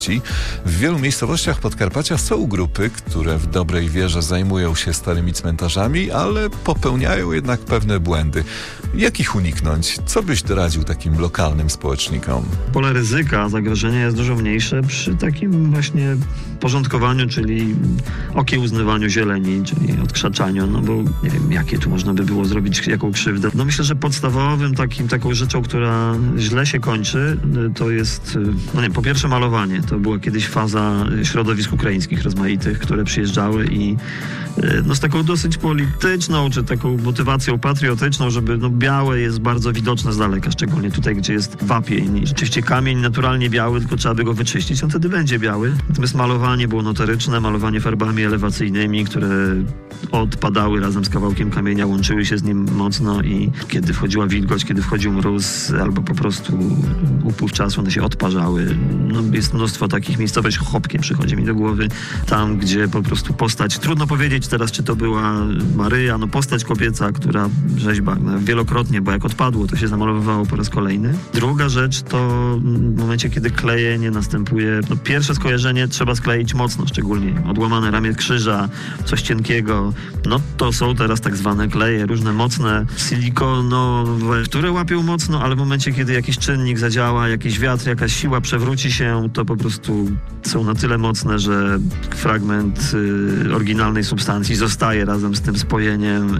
W wielu miejscowościach Podkarpacia są grupy, które w dobrej wierze zajmują się starymi cmentarzami, ale popełniają jednak pewne błędy. Jak ich uniknąć? Co byś doradził takim lokalnym społecznikom? Pole ryzyka, zagrożenia jest dużo mniejsze przy takim właśnie porządkowaniu, czyli okiełznywaniu zieleni, czyli odkrzaczaniu, no bo nie wiem, jakie tu można by było zrobić, jaką krzywdę. No myślę, że podstawowym taką rzeczą, która źle się kończy, to jest, po pierwsze malowanie. To była kiedyś faza środowisk ukraińskich rozmaitych, które przyjeżdżały i z taką dosyć polityczną, czy taką motywacją patriotyczną, żeby białe jest bardzo widoczne z daleka, szczególnie tutaj, gdzie jest wapień. I rzeczywiście kamień naturalnie biały, tylko trzeba by go wyczyścić, on wtedy będzie biały. Natomiast malowanie było notoryczne, malowanie farbami elewacyjnymi, które odpadały razem z kawałkiem kamienia, łączyły się z nim mocno i kiedy wchodziła wilgoć, kiedy wchodził mróz, albo po prostu upływ czasu, one się odparzały. Jest mnóstwo takich miejscowości, Chopkiem przychodzi mi do głowy, tam, gdzie po prostu postać, trudno powiedzieć teraz, czy to była Maryja, postać kobieca, która rzeźba wielokrotnie, bo jak odpadło, to się zamalowywało po raz kolejny. Druga rzecz to w momencie, kiedy klejenie następuje, pierwsze skojarzenie trzeba skleić mocno, szczególnie odłamane ramię krzyża, coś cienkiego, to są teraz tak zwane kleje, różne mocne, silikonowe, które łapią mocno, ale w momencie, kiedy jakiś czynnik zadziała, jakiś wiatr, jakaś siła przewróci się, to po prostu są na tyle mocne, że fragment oryginalnej substancji zostaje razem z tym spojeniem,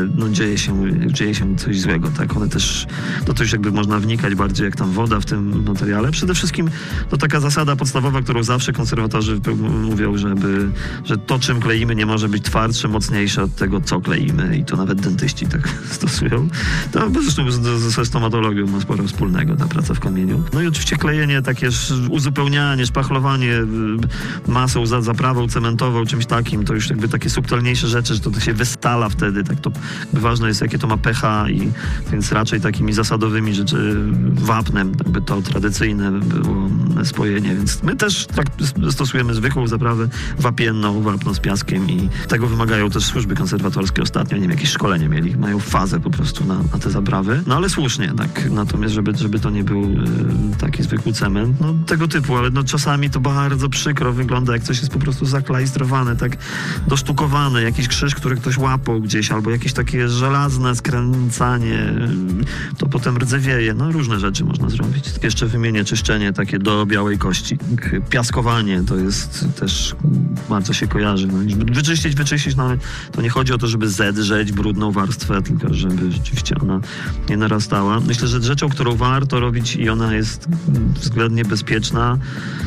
dzieje się coś złego, tak? One też, to już jakby można wnikać bardziej jak tam woda w tym materiale. Przede wszystkim taka zasada podstawowa, którą zawsze konserwatorzy mówią, że to, czym kleimy, nie może być twardsze, mocniejsze od tego, co kleimy i to nawet dentyści tak stosują. To zresztą ze stomatologią ma sporo wspólnego ta praca w kamieniu. I oczywiście klejenie, takie uzupełnianie, szpachlowanie masą, zaprawą cementową, czymś takim, to już jakby takie subtelniejsze rzeczy, że to się wystala wtedy, tak to ważne jest, jakie to ma pH i więc raczej takimi zasadowymi rzeczy, wapnem, jakby to tradycyjne było spojenie, więc my też tak stosujemy zwykłą zaprawę wapienną, wapno z piaskiem i tego wymagają też służby konserwatorskie ostatnio, nie wiem, jakieś szkolenie mieli, mają fazę po prostu na te zaprawy, ale słusznie, tak, natomiast żeby to nie był taki zwykły cement, tego typu, ale czasami to bardzo przykro wygląda, jak coś jest po prostu zaklajstrowane, tak dosztukowane, jakiś krzyż, który ktoś łapał gdzieś, albo jakieś takie żelazne skręcanie, to potem rdzewieje, różne rzeczy można zrobić. Jeszcze wymienię czyszczenie takie do białej kości. Piaskowanie to jest też bardzo się kojarzy. Żeby wyczyścić, ale to nie chodzi o to, żeby zedrzeć brudną warstwę, tylko żeby rzeczywiście ona nie narastała. Myślę, że rzeczą, którą warto robić i ona jest względnie bezpieczna,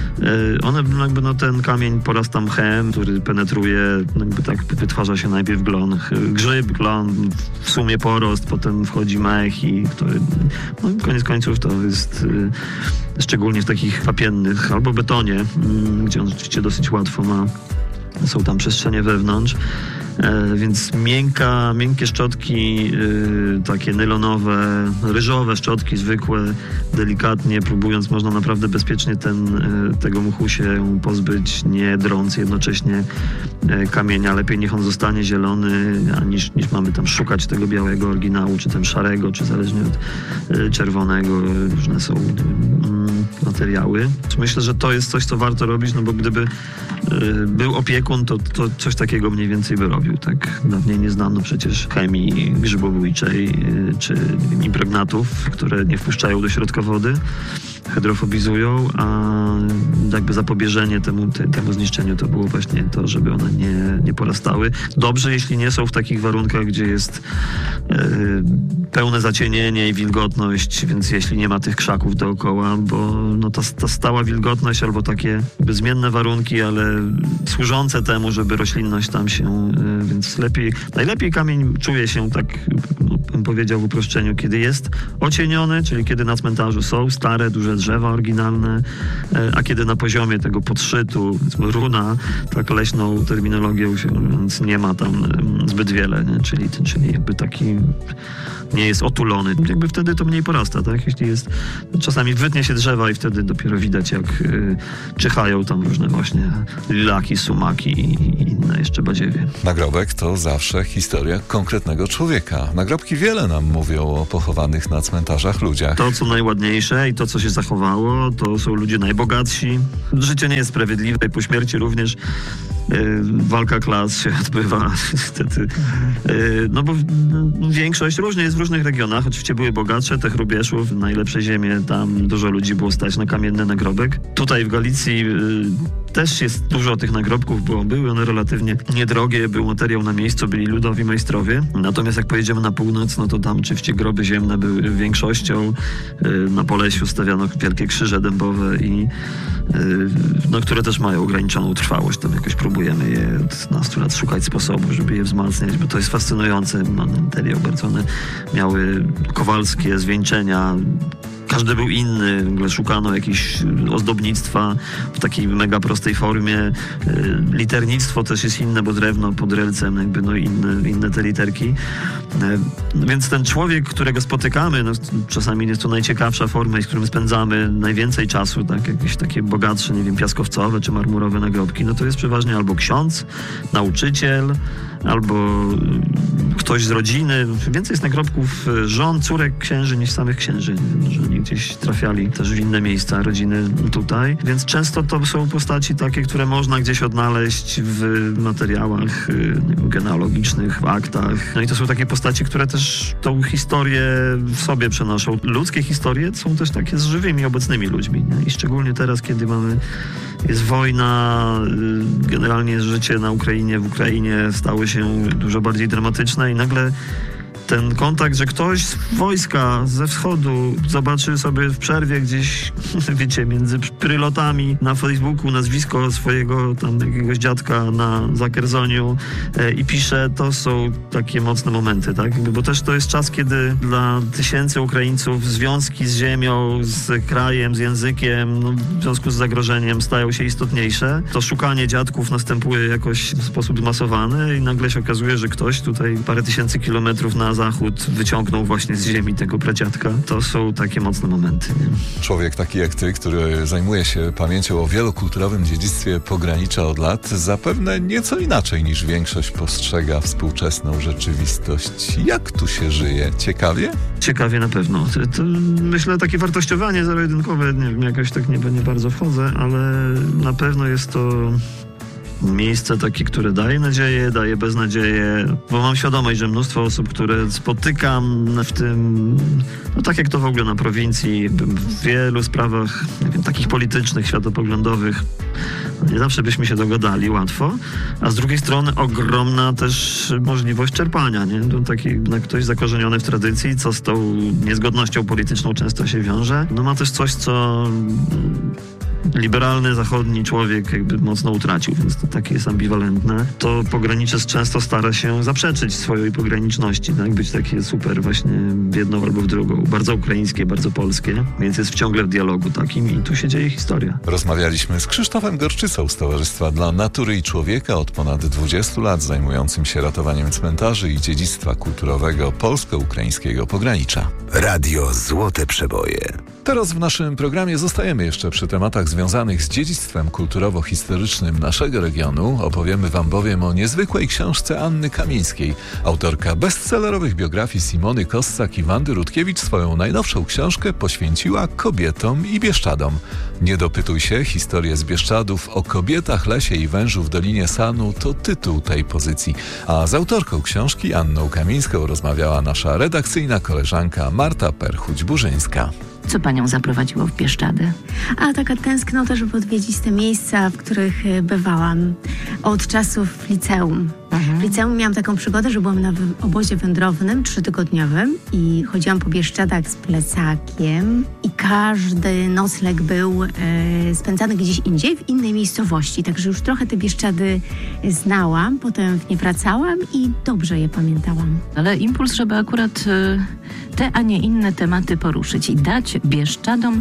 ten kamień porasta mchem, który penetruje, tak wytwarza się najpierw grzyb, w sumie porost, potem wchodzi mech i który, koniec końców to jest szczególnie w takich wapiennych albo betonie, gdzie on rzeczywiście dosyć łatwo są tam przestrzenie wewnątrz. Więc miękkie szczotki, takie nylonowe, ryżowe szczotki zwykłe, delikatnie próbując, można naprawdę bezpiecznie tego mchu się pozbyć, nie drąc jednocześnie kamienia. Lepiej niech on zostanie zielony, niż mamy tam szukać tego białego oryginału, czy tam szarego, czy zależnie od czerwonego. Różne są materiały. Myślę, że to jest coś, co warto robić, bo gdyby był opiekun, to coś takiego mniej więcej by robił. Tak dawniej nie znano przecież chemii grzybobójczej czy impregnatów, które nie wpuszczają do środka wody, hydrofobizują, a jakby zapobieżenie temu zniszczeniu to było właśnie to, żeby one nie porastały. Dobrze, jeśli nie są w takich warunkach, gdzie jest pełne zacienienie i wilgotność, więc jeśli nie ma tych krzaków dookoła, bo ta stała wilgotność albo takie zmienne warunki, ale służące temu, żeby roślinność tam się, więc najlepiej kamień czuje się tak, bym powiedział w uproszczeniu, kiedy jest ocieniony, czyli kiedy na cmentarzu są stare, duże drzewa oryginalne, a kiedy na poziomie tego podszytu, runa, tak leśną terminologią, więc nie ma tam zbyt wiele, nie? Czyli jakby taki nie jest otulony. Jakby wtedy to mniej porasta, tak? Jeśli jest, czasami wytnie się drzewa i wtedy dopiero widać, jak czyhają tam różne właśnie lilaki, sumaki i inne jeszcze badziewie. Nagrobek to zawsze historia konkretnego człowieka. Nagrobki wiele nam mówią o pochowanych na cmentarzach ludziach. To, co najładniejsze i to, co się zachowało, to są ludzie najbogatsi. Życie nie jest sprawiedliwe i po śmierci również walka klas się odbywa niestety. No bo większość różnie jest w różnych regionach. Oczywiście były bogatsze, te Hrubieszów, najlepsze ziemie, tam dużo ludzi było stać na kamienny nagrobek. Tutaj w Galicji też jest dużo tych nagrobków, bo były one relatywnie niedrogie, był materiał na miejscu, byli ludowi majstrowie. Natomiast jak pojedziemy na północ, no to tam oczywiście groby ziemne były większością. Na Polesiu stawiano wielkie krzyże dębowe i no, które też mają ograniczoną trwałość. Tam jakoś próbujemy je od 12 lat szukać sposobu, żeby je wzmacniać, bo to jest fascynujące. Materiał bardzo one miały kowalskie zwieńczenia. Każdy był inny, w ogóle szukano jakieś ozdobnictwa w takiej mega prostej formie. Liternictwo też jest inne, bo drewno pod relcem, jakby no inne te literki. Więc ten człowiek, którego spotykamy, no, czasami jest to najciekawsza forma, z którym spędzamy najwięcej czasu, tak, jakieś takie bogatsze, nie wiem, piaskowcowe czy marmurowe nagrobki, no to jest przeważnie albo ksiądz, nauczyciel, albo ktoś z rodziny. Więcej jest nagrobków żon, córek księży niż samych księży. Że oni gdzieś trafiali też w inne miejsca, rodziny tutaj. Więc często to są postaci takie, które można gdzieś odnaleźć w materiałach genealogicznych, w aktach. No i to są takie postaci, które też tą historię w sobie przenoszą. Ludzkie historie są też takie z żywymi, obecnymi ludźmi. Nie? I szczególnie teraz, kiedy jest wojna, generalnie życie na Ukrainie, w Ukrainie stały się dużo bardziej dramatyczne i nagle ten kontakt, że ktoś z wojska ze wschodu zobaczy sobie w przerwie gdzieś, wiecie, między prylotami na Facebooku nazwisko swojego tam jakiegoś dziadka na Zakerzoniu i pisze, to są takie mocne momenty, tak? Bo też to jest czas, kiedy dla tysięcy Ukraińców związki z ziemią, z krajem, z językiem, no, w związku z zagrożeniem stają się istotniejsze. To szukanie dziadków następuje jakoś w sposób zmasowany i nagle się okazuje, że ktoś tutaj parę tysięcy kilometrów na zachód wyciągnął właśnie z ziemi tego pradziadka. To są takie mocne momenty. Nie? Człowiek taki jak ty, który zajmuje się pamięcią o wielokulturowym dziedzictwie pogranicza od lat, zapewne nieco inaczej niż większość postrzega współczesną rzeczywistość. Jak tu się żyje? Ciekawie? Ciekawie na pewno. To myślę, takie wartościowanie zero-jedynkowe, nie wiem, jakoś tak nie bardzo wchodzę, ale na pewno jest to miejsce takie, które daje nadzieję, daje beznadzieję, bo mam świadomość, że mnóstwo osób, które spotykam w tym, no tak jak to w ogóle na prowincji, w wielu sprawach, nie wiem, takich politycznych, światopoglądowych, nie zawsze byśmy się dogadali łatwo, a z drugiej strony ogromna też możliwość czerpania, nie? To taki ktoś zakorzeniony w tradycji, co z tą niezgodnością polityczną często się wiąże, no ma też coś, co liberalny, zachodni człowiek jakby mocno utracił, więc to takie jest ambiwalentne. To pogranicze często stara się zaprzeczyć swojej pograniczności, tak? Być takie super właśnie w jedną albo w drugą. Bardzo ukraińskie, bardzo polskie, więc jest ciągle w dialogu takim i tu się dzieje historia. Rozmawialiśmy z Krzysztofem Gorczycą z Towarzystwa dla Natury i Człowieka, od ponad 20 lat zajmującym się ratowaniem cmentarzy i dziedzictwa kulturowego polsko-ukraińskiego pogranicza. Radio Złote Przeboje. Teraz w naszym programie zostajemy jeszcze przy tematach związanych z dziedzictwem kulturowo-historycznym naszego regionu. Opowiemy wam bowiem o niezwykłej książce Anny Kamińskiej. Autorka bestsellerowych biografii Simony Kossak i Wandy Rutkiewicz swoją najnowszą książkę poświęciła kobietom i Bieszczadom. Nie dopytuj się, historie z Bieszczadów o kobietach, lesie i wężu w Dolinie Sanu to tytuł tej pozycji. A z autorką książki Anną Kamińską rozmawiała nasza redakcyjna koleżanka Marta Perchuć-Burzyńska. Co panią zaprowadziło w Bieszczady? A taka tęsknota, żeby odwiedzić te miejsca, w których bywałam od czasów liceum. W liceum miałam taką przygodę, że byłam na obozie wędrownym 3-tygodniowym i chodziłam po Bieszczadach z plecakiem i każdy nocleg był spędzany gdzieś indziej, w innej miejscowości. Także już trochę te Bieszczady znałam, potem w nie wracałam i dobrze je pamiętałam. Ale impuls, żeby akurat te, a nie inne tematy poruszyć i dać Bieszczadom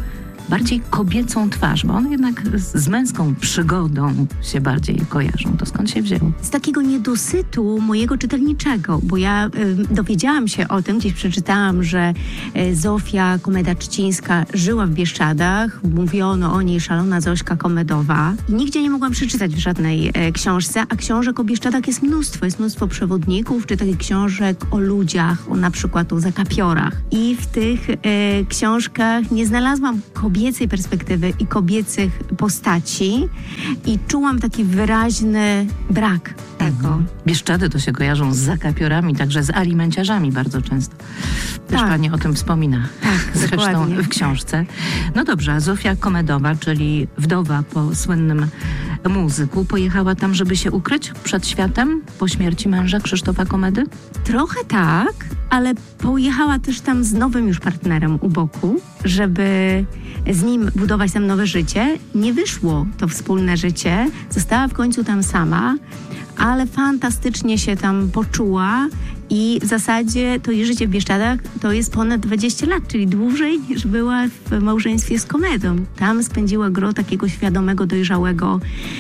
bardziej kobiecą twarz, bo one jednak z męską przygodą się bardziej kojarzą. To skąd się wzięło? Z takiego niedosytu mojego czytelniczego, bo ja dowiedziałam się o tym, gdzieś przeczytałam, że Zofia Komeda-Trzcińska żyła w Bieszczadach, mówiono o niej szalona Zośka Komedowa i nigdzie nie mogłam przeczytać w żadnej książce, a książek o Bieszczadach jest mnóstwo przewodników, czy takich książek o ludziach, o na przykład o zakapiorach. I w tych książkach nie znalazłam kobiecej perspektywy i kobiecych postaci i czułam taki wyraźny brak tego. Bieszczady to się kojarzą z zakapiorami, także z alimenciarzami bardzo często. Też Tak. pani o tym wspomina. Tak, Zresztą dokładnie. w książce. No dobrze, a Zofia Komedowa, czyli wdowa po słynnym muzyku, pojechała tam, żeby się ukryć przed światem po śmierci męża Krzysztofa Komedy? Trochę tak, ale pojechała też tam z nowym już partnerem u boku, żeby z nim budować tam nowe życie. Nie wyszło to wspólne życie, została w końcu tam sama, ale fantastycznie się tam poczuła i w zasadzie to jej życie w Bieszczadach to jest ponad 20 lat, czyli dłużej niż była w małżeństwie z Komedą. Tam spędziła gro takiego świadomego, dojrzałego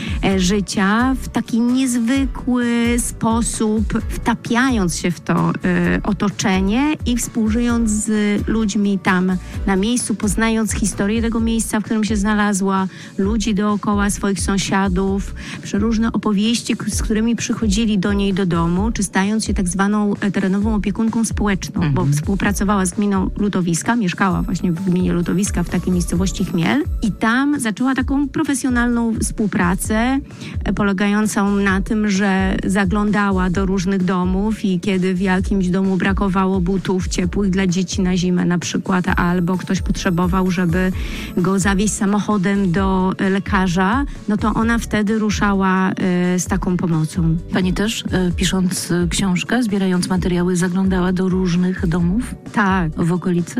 życia w taki niezwykły sposób, wtapiając się w to otoczenie i współżyjąc z ludźmi tam na miejscu, poznając historię tego miejsca, w którym się znalazła, ludzi dookoła, swoich sąsiadów, przeróżne opowieści, z którymi przychodzili do niej do domu, czy stając się tak zwaną terenową opiekunką społeczną, bo współpracowała z gminą Lutowiska, mieszkała właśnie w gminie Lutowiska w takiej miejscowości Chmiel i tam zaczęła taką profesjonalną współpracę polegającą na tym, że zaglądała do różnych domów i kiedy w jakimś domu brakowało butów ciepłych dla dzieci na zimę na przykład, albo ktoś potrzebował, żeby go zawieźć samochodem do lekarza, no to ona wtedy ruszała z taką pomocą. Pani też, pisząc książkę, zbierając materiały, zaglądała do różnych domów Tak, w okolicy?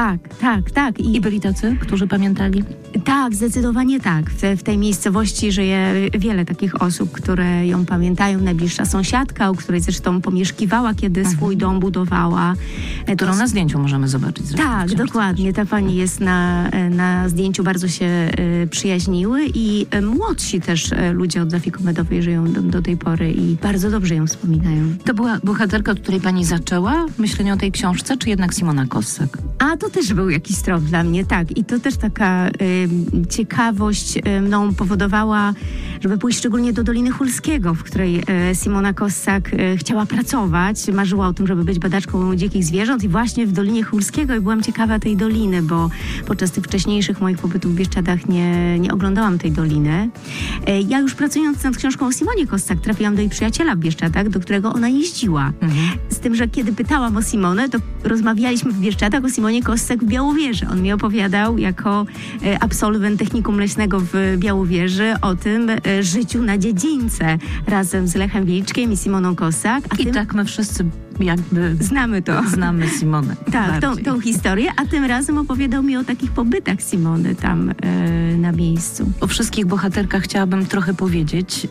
tak. I byli tacy, którzy pamiętali? Tak, zdecydowanie tak. W tej miejscowości żyje wiele takich osób, które ją pamiętają. Najbliższa sąsiadka, u której zresztą pomieszkiwała, kiedy swój dom budowała. Którą na zdjęciu możemy zobaczyć. zresztą w Tak, książce dokładnie. Ta pani jest na zdjęciu, bardzo się przyjaźniły i młodsi też ludzie od Zofii Komedowej żyją do tej pory i bardzo dobrze ją wspominają. To była bohaterka, od której pani zaczęła myślenie o tej książce, czy jednak Simona Kossak? A to też był jakiś trop dla mnie, tak. I to też taka ciekawość mną powodowała, żeby pójść szczególnie do Doliny Hulskiego, w której Simona Kossak chciała pracować. Marzyła o tym, żeby być badaczką dzikich zwierząt i właśnie w Dolinie Hulskiego i byłam ciekawa tej doliny, bo podczas tych wcześniejszych moich pobytów w Bieszczadach nie oglądałam tej doliny. Ja już pracując nad książką o Simonie Kossak trafiłam do jej przyjaciela w Bieszczadach, do którego ona jeździła. Z tym, że kiedy pytałam o Simonę, to rozmawialiśmy w Bieszczadach o Simonie Kossak w Białowieży. On mi opowiadał jako absolwent technikum leśnego w Białowieży o tym życiu na dziedzińce razem z Lechem Wieliczkiem i Simoną Kossak. I tak my wszyscy jakby znamy to. Znamy Simonę. Tak, tą historię, a tym razem opowiadał mi o takich pobytach Simony tam na miejscu. O wszystkich bohaterkach chciałabym trochę powiedzieć.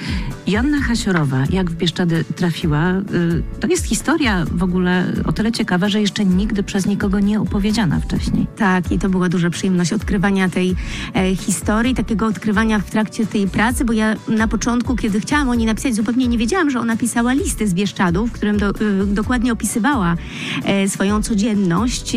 Joanna Hasiorowa, jak w Bieszczady trafiła, to jest historia w ogóle o tyle ciekawa, że jeszcze nigdy przez nikogo nie opowiedziana wcześniej. Tak, i to była duża przyjemność odkrywania tej historii, takiego odkrywania w trakcie tej pracy, bo ja na początku, kiedy chciałam o niej napisać, zupełnie nie wiedziałam, że ona pisała listy z Bieszczadów, w którym dokładnie opisywała swoją codzienność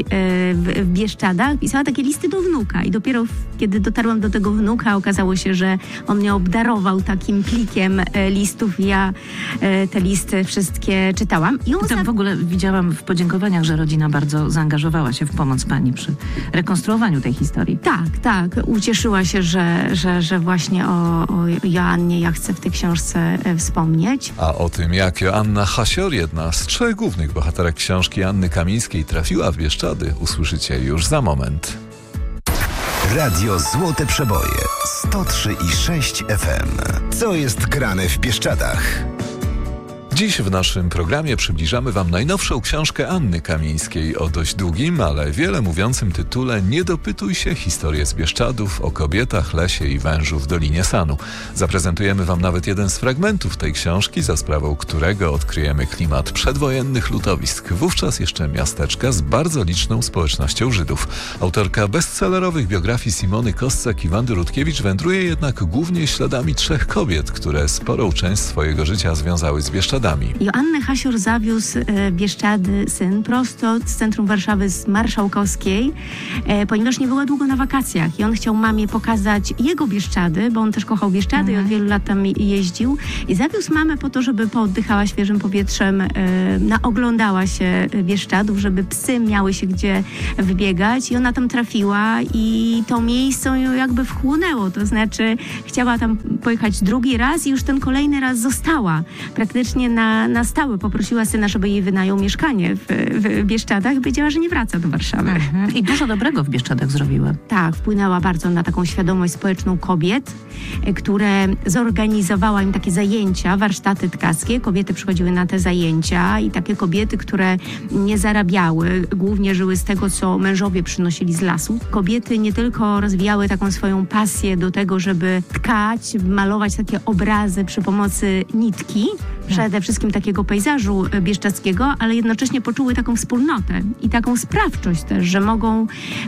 w Bieszczadach. Pisała takie listy do wnuka i dopiero kiedy dotarłam do tego wnuka, okazało się, że on mnie obdarował takim plikiem listów i ja te listy wszystkie czytałam. I on Tam w ogóle widziałam w podziękowaniach, że rodzina bardzo zaangażowała się w pomoc pani przy rekonstruowaniu tej historii. Tak. Ucieszyła się, że właśnie o Joannie ja chcę w tej książce wspomnieć. A o tym, jak Joanna Hasior, jedna z 3 głównych bohaterek książki Anny Kamińskiej, trafiła w Bieszczady, usłyszycie już za moment. Radio Złote Przeboje 103,6 FM. Co jest grane w Bieszczadach? Dziś w naszym programie przybliżamy Wam najnowszą książkę Anny Kamińskiej o dość długim, ale wiele mówiącym tytule Nie dopytuj się, historię z Bieszczadów o kobietach, lesie i wężu w Dolinie Sanu. Zaprezentujemy Wam nawet jeden z fragmentów tej książki, za sprawą którego odkryjemy klimat przedwojennych ludowisk, wówczas jeszcze miasteczka z bardzo liczną społecznością Żydów. Autorka bestsellerowych biografii Simony Kossak i Wandy Rutkiewicz wędruje jednak głównie śladami 3 kobiet, które sporą część swojego życia związały z Bieszczadami. Joannę Hasior zawiózł Bieszczady syn prosto z centrum Warszawy, z Marszałkowskiej, ponieważ nie była długo na wakacjach i on chciał mamie pokazać jego Bieszczady, bo on też kochał Bieszczady i od wielu lat tam jeździł, i zawiózł mamę po to, żeby pooddychała świeżym powietrzem, naoglądała się Bieszczadów, żeby psy miały się gdzie wybiegać, i ona tam trafiła i to miejsce ją jakby wchłonęło, to znaczy chciała tam pojechać drugi raz i już ten kolejny raz została praktycznie na stałe. Poprosiła syna, żeby jej wynajął mieszkanie w Bieszczadach i powiedziała, że nie wraca do Warszawy. I dużo dobrego w Bieszczadach zrobiła. Tak, wpłynęła bardzo na taką świadomość społeczną kobiet, które zorganizowała im takie zajęcia, warsztaty tkackie. Kobiety przychodziły na te zajęcia i takie kobiety, które nie zarabiały, głównie żyły z tego, co mężowie przynosili z lasu. Kobiety nie tylko rozwijały taką swoją pasję do tego, żeby tkać, malować takie obrazy przy pomocy nitki, przede wszystkim takiego pejzażu bieszczadzkiego, ale jednocześnie poczuły taką wspólnotę i taką sprawczość też, że mogą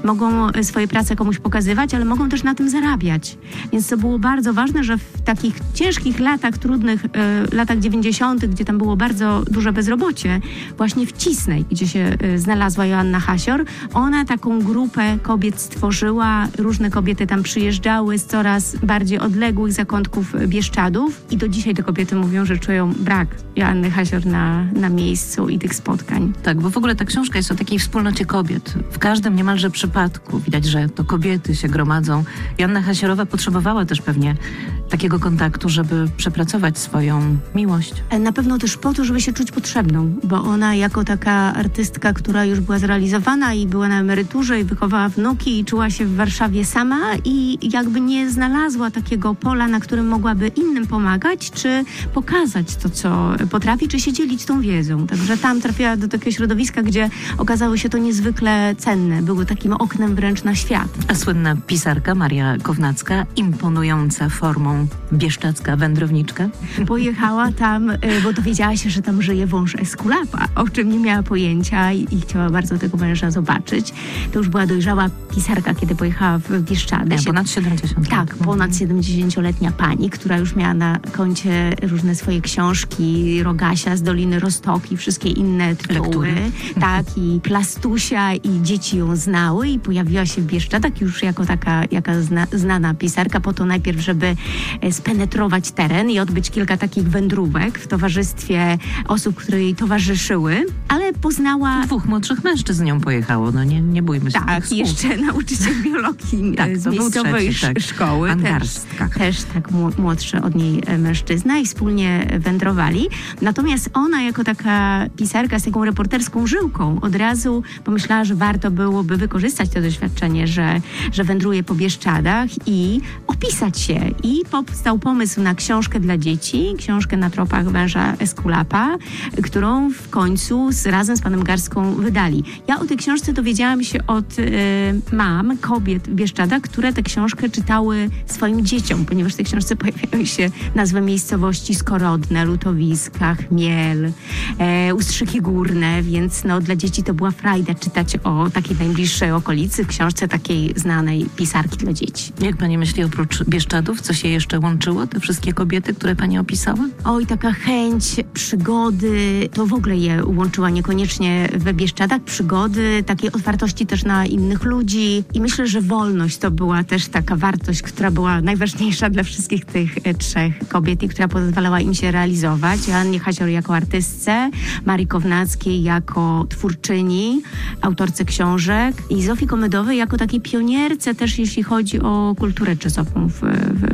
swoje prace komuś pokazywać, ale mogą też na tym zarabiać. Więc to było bardzo ważne, że w takich ciężkich latach, trudnych latach 90., gdzie tam było bardzo duże bezrobocie, właśnie w Cisnej, gdzie się znalazła Joanna Hasior, ona taką grupę kobiet stworzyła. Różne kobiety tam przyjeżdżały z coraz bardziej odległych zakątków Bieszczadów i do dzisiaj te kobiety mówią, że czują brak Joanny Hasior na miejscu i tych spotkań. Tak, bo w ogóle ta książka jest o takiej wspólnocie kobiet. W każdym niemalże przypadku widać, że to kobiety się gromadzą. Joanna Hasiorowa potrzebowała też pewnie takiego kontaktu, żeby przepracować swoją miłość. Na pewno też po to, żeby się czuć potrzebną, bo ona jako taka artystka, która już była zrealizowana i była na emeryturze i wychowała wnuki i czuła się w Warszawie sama i jakby nie znalazła takiego pola, na którym mogłaby innym pomagać, czy pokazać to, co potrafi, czy się dzielić tą wiedzą. Także tam trafiła do takiego środowiska, gdzie okazało się to niezwykle cenne. Były takim oknem wręcz na świat. A słynna pisarka Maria Kownacka, imponująca formą bieszczadzka wędrowniczka. Pojechała tam, bo dowiedziała się, że tam żyje wąż Eskulapa, o czym nie miała pojęcia i chciała bardzo tego węża zobaczyć. To już była dojrzała pisarka, kiedy pojechała w Bieszczady. Ponad 70 Tak, ponad 70-letnia pani, która już miała na koncie różne swoje książki, Rogasia z Doliny Roztoki, wszystkie inne tytuły. Tak, i Plastusia, i dzieci ją znały i pojawiła się w Bieszczadach już jako taka znana pisarka, po to najpierw, żeby spenetrować teren i odbyć kilka takich wędrówek w towarzystwie osób, które jej towarzyszyły, ale poznała... 2 młodszych mężczyzn z nią pojechało, no nie bójmy się. Tak, jeszcze nauczyciel biologii z miejscowej szkoły. Angarstka. Też tak młodszy od niej mężczyzna i wspólnie wędrowali. Natomiast ona jako taka pisarka z taką reporterską żyłką od razu pomyślała, że warto byłoby wykorzystać to doświadczenie, że wędruje po Bieszczadach i opisać się. I powstał pomysł na książkę dla dzieci, książkę Na tropach węża Eskulapa, którą w końcu razem z panem Garską wydali. Ja o tej książce dowiedziałam się od mam, kobiet w Bieszczadach, które tę książkę czytały swoim dzieciom, ponieważ w tej książce pojawiają się nazwy miejscowości Skorodne, Lutowiska, Chmiel, Ustrzyki Górne, więc dla dzieci to była frajda czytać o takiej najbliższej okolicy, w książce takiej znanej pisarki dla dzieci. Jak pani myśli, oprócz Bieszczadów, co się jeszcze łączyło? Te wszystkie kobiety, które pani opisała? Oj, taka chęć przygody, to w ogóle je łączyła, niekoniecznie we Bieszczadach, przygody, takiej otwartości też na innych ludzi i myślę, że wolność to była też taka wartość, która była najważniejsza dla wszystkich tych 3 kobiet i która pozwalała im się realizować. Joannie Hasior jako artystce, Marii Kownackiej jako twórczyni, autorce książek i Zofii Komydowej jako takiej pionierce też, jeśli chodzi o kulturę jazzową w Polsce.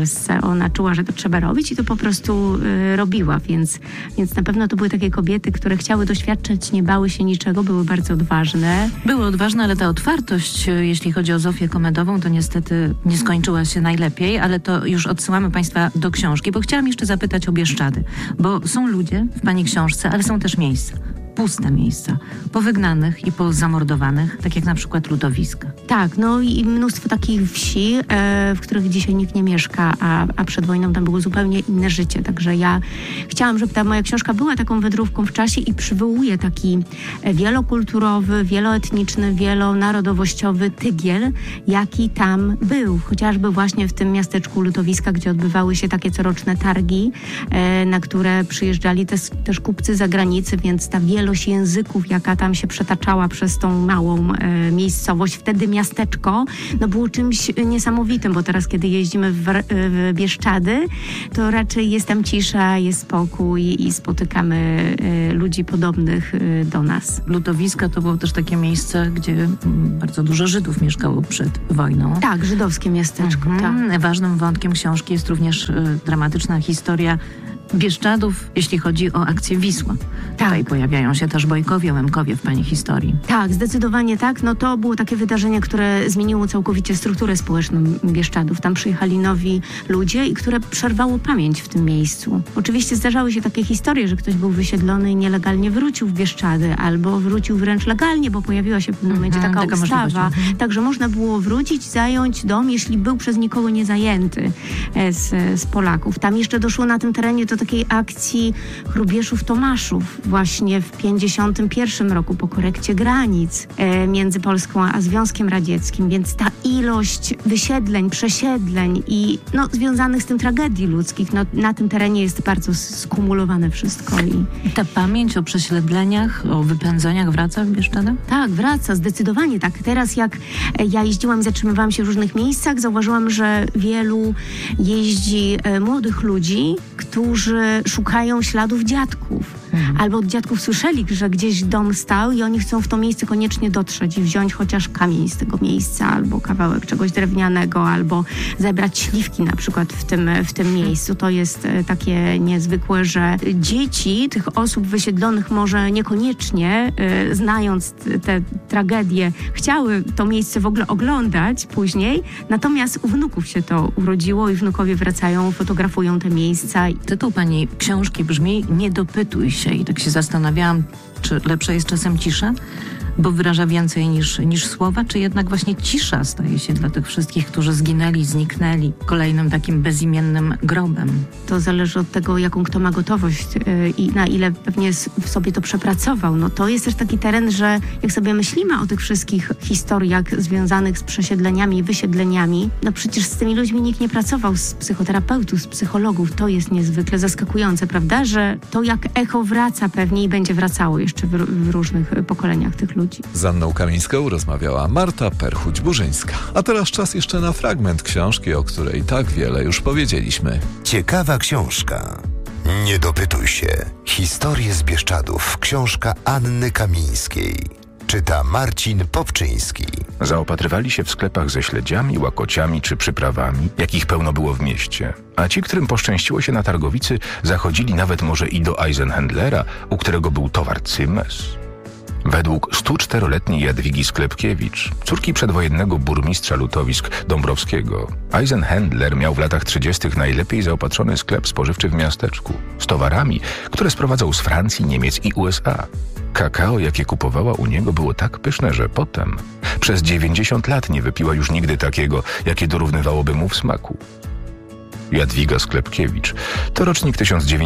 Teresce. Ona czuła, że to trzeba robić i to po prostu robiła, więc na pewno to były takie kobiety, które chciały doświadczać, nie bały się niczego, były bardzo odważne. Były odważne, ale ta otwartość, jeśli chodzi o Zofię Komedową, to niestety nie skończyła się najlepiej, ale to już odsyłamy Państwa do książki, bo chciałam jeszcze zapytać o Bieszczady, bo są ludzie w Pani książce, ale są też miejsca. Puste miejsca, powygnanych i pozamordowanych, tak jak na przykład Ludowiska. Tak, no i mnóstwo takich wsi, w których dzisiaj nikt nie mieszka, a przed wojną tam było zupełnie inne życie. Także ja chciałam, żeby ta moja książka była taką wędrówką w czasie i przywołuje taki wielokulturowy, wieloetniczny, wielonarodowościowy tygiel, jaki tam był. Chociażby właśnie w tym miasteczku Ludowiska, gdzie odbywały się takie coroczne targi, na które przyjeżdżali też kupcy z zagranicy, więc ta wielość języków, jaka tam się przetaczała przez tą małą miejscowość, wtedy miasteczko, no było czymś niesamowitym, bo teraz, kiedy jeździmy w Bieszczady, to raczej jest tam cisza, jest spokój i spotykamy ludzi podobnych do nas. Ludowiska to było też takie miejsce, gdzie bardzo dużo Żydów mieszkało przed wojną. Tak, żydowskie miasteczko. Tak. Ważnym wątkiem książki jest również dramatyczna historia Bieszczadów, jeśli chodzi o akcję Wisła. Tak. Tutaj pojawiają się też Bojkowie, Łemkowie w Pani historii. Tak, zdecydowanie tak. No to było takie wydarzenie, które zmieniło całkowicie strukturę społeczną Bieszczadów. Tam przyjechali nowi ludzie i które przerwało pamięć w tym miejscu. Oczywiście zdarzały się takie historie, że ktoś był wysiedlony i nielegalnie wrócił w Bieszczady, albo wrócił wręcz legalnie, bo pojawiła się w pewnym momencie taka ustawa. Także można było wrócić, zająć dom, jeśli był przez nikogo nie zajęty z Polaków. Tam jeszcze doszło na tym terenie do takiej akcji Hrubieszów-Tomaszów właśnie w 1951 roku po korekcie granic między Polską a Związkiem Radzieckim, więc ta ilość wysiedleń, przesiedleń i związanych z tym tragedii ludzkich, na tym terenie jest bardzo skumulowane wszystko. I ta pamięć o prześledleniach, o wypędzeniach wraca w Bieszczadach? Tak, wraca, zdecydowanie tak. Teraz jak ja jeździłam i zatrzymywałam się w różnych miejscach, zauważyłam, że wielu jeździ młodych ludzi, którzy szukają śladów dziadków. Albo od dziadków słyszeli, że gdzieś dom stał i oni chcą w to miejsce koniecznie dotrzeć i wziąć chociaż kamień z tego miejsca, albo kawałek czegoś drewnianego, albo zebrać śliwki na przykład w tym miejscu. To jest takie niezwykłe, że dzieci tych osób wysiedlonych może niekoniecznie, znając te tragedie, chciały to miejsce w ogóle oglądać później, natomiast u wnuków się to urodziło i wnukowie wracają, fotografują te miejsca. Tytuł Pani książki brzmi „Nie dopytuj się” i tak się zastanawiałam, czy lepsza jest czasem cisza, bo wyraża więcej niż słowa, czy jednak właśnie cisza staje się dla tych wszystkich, którzy zginęli, zniknęli, kolejnym takim bezimiennym grobem. To zależy od tego, jaką kto ma gotowość i na ile pewnie w sobie to przepracował. No to jest też taki teren, że jak sobie myślimy o tych wszystkich historiach związanych z przesiedleniami, wysiedleniami, no przecież z tymi ludźmi nikt nie pracował, z psychoterapeutów, z psychologów. To jest niezwykle zaskakujące, prawda? Że to jak echo wraca pewnie i będzie wracało jeszcze w różnych pokoleniach tych ludzi. Z Anną Kamińską rozmawiała Marta Perchuć-Burzyńska. A teraz czas jeszcze na fragment książki, o której tak wiele już powiedzieliśmy. Ciekawa książka. Nie dopytuj się. Historie z Bieszczadów. Książka Anny Kamińskiej. Czyta Marcin Popczyński. Zaopatrywali się w sklepach ze śledziami, łakociami czy przyprawami, jakich pełno było w mieście. A ci, którym poszczęściło się na targowicy, zachodzili nawet może i do Eisenhändlera, u którego był towar cymes. Według 104-letniej Jadwigi Sklepkiewicz, córki przedwojennego burmistrza Lutowisk Dąbrowskiego, Eisenhändler miał w latach 30. najlepiej zaopatrzony sklep spożywczy w miasteczku, z towarami, które sprowadzał z Francji, Niemiec i USA. Kakao, jakie kupowała u niego, było tak pyszne, że potem przez 90 lat nie wypiła już nigdy takiego, jakie dorównywałoby mu w smaku. Jadwiga Sklepkiewicz to rocznik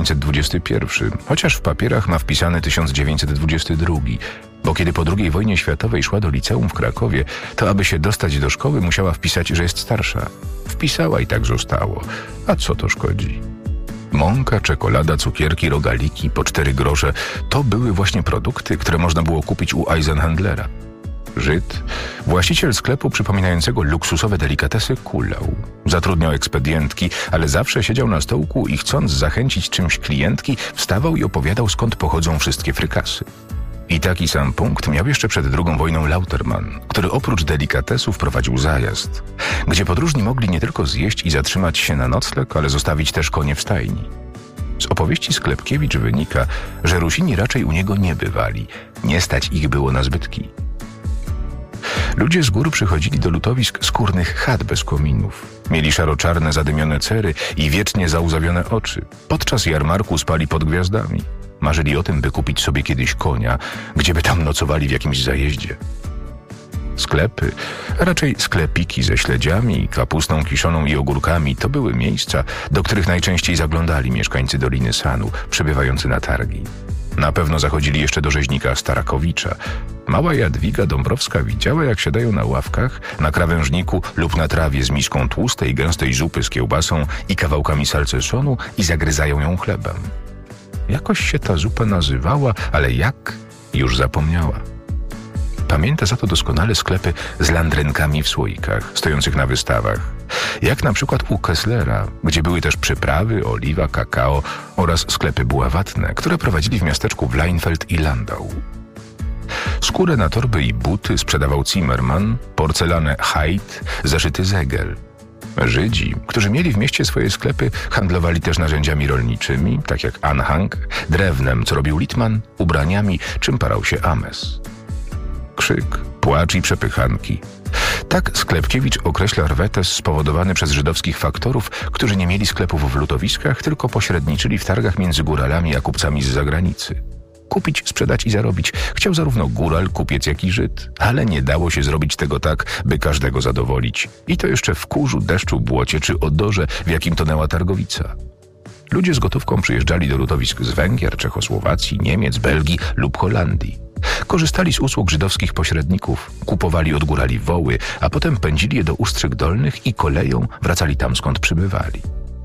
1921, chociaż w papierach ma wpisany 1922, bo kiedy po II wojnie światowej szła do liceum w Krakowie, to aby się dostać do szkoły musiała wpisać, że jest starsza. Wpisała i tak zostało. A co to szkodzi? Mąka, czekolada, cukierki, rogaliki po 4 grosze to były właśnie produkty, które można było kupić u Eisenhändlera. Żyd, właściciel sklepu przypominającego luksusowe delikatesy, kulał. Zatrudniał ekspedientki, ale zawsze siedział na stołku i chcąc zachęcić czymś klientki, wstawał i opowiadał, skąd pochodzą wszystkie frykasy. I taki sam punkt miał jeszcze przed II wojną Lauterman, który oprócz delikatesów prowadził zajazd, gdzie podróżni mogli nie tylko zjeść i zatrzymać się na nocleg, ale zostawić też konie w stajni. Z opowieści Sklepkiewicz wynika, że Rusini raczej u niego nie bywali, nie stać ich było na zbytki. Ludzie z gór przychodzili do lutowisk skórnych chat bez kominów. Mieli szaroczarne, zadymione cery i wiecznie załzawione oczy. Podczas jarmarku spali pod gwiazdami. Marzyli o tym, by kupić sobie kiedyś konia, gdzie by tam nocowali w jakimś zajeździe. Sklepy, a raczej sklepiki ze śledziami, kapustą kiszoną i ogórkami to były miejsca, do których najczęściej zaglądali mieszkańcy Doliny Sanu, przybywający na targi. Na pewno zachodzili jeszcze do rzeźnika Starakowicza. Mała Jadwiga Dąbrowska widziała, jak siadają na ławkach, na krawężniku lub na trawie z miską tłustej, gęstej zupy z kiełbasą i kawałkami salcesonu i zagryzają ją chlebem. Jakoś się ta zupa nazywała, ale jak? Już zapomniała. Pamięta za to doskonale sklepy z landrynkami w słoikach, stojących na wystawach. Jak na przykład u Kesslera, gdzie były też przyprawy, oliwa, kakao oraz sklepy buławatne, które prowadzili w miasteczku Wleinfeld i Landau. Skórę na torby i buty sprzedawał Zimmermann, porcelanę Haidt, zeszyty Zegel. Żydzi, którzy mieli w mieście swoje sklepy, handlowali też narzędziami rolniczymi, tak jak Anhang, drewnem, co robił Littmann, ubraniami, czym parał się Ames. Krzyk, płacz i przepychanki. Tak Sklepkiewicz określa rwetes spowodowany przez żydowskich faktorów, którzy nie mieli sklepów w lutowiskach, tylko pośredniczyli w targach między góralami a kupcami z zagranicy. Kupić, sprzedać i zarobić chciał zarówno góral, kupiec, jak i Żyd, ale nie dało się zrobić tego tak, by każdego zadowolić. I to jeszcze w kurzu, deszczu, błocie czy odorze, w jakim tonęła targowica. Ludzie z gotówką przyjeżdżali do lutowisk z Węgier, Czechosłowacji, Niemiec, Belgii lub Holandii. Korzystali z usług żydowskich pośredników, kupowali od górali woły, a potem pędzili je do Ustrzyk Dolnych i koleją wracali tam, skąd przybywali.